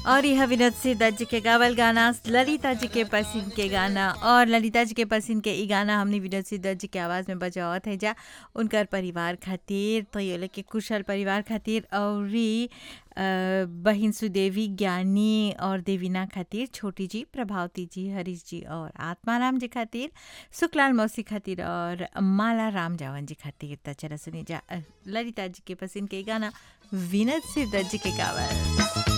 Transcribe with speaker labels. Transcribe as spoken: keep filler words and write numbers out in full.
Speaker 1: और यह विनोद सिद्धत जी के गावल गाना ललिता जी के पसंद के गाना और ललिता जी के पसंद के ई गाना हमने विनोद सिद्धत जी के आवाज़ में बजावत है जा उनकर परिवार खातिर तो ये के कुशल परिवार खातिर और बहिन सुदेवी ज्ञानी और देवीना खातिर छोटी जी प्रभावती जी हरीश जी और आत्माराम जी खातिर सुखलाल मौसी खातिर और माला राम जावन जी खातिर तो चला सुनी जा ललिता जी के पसंद के गाना विनोद सिद्धत जी के गावल।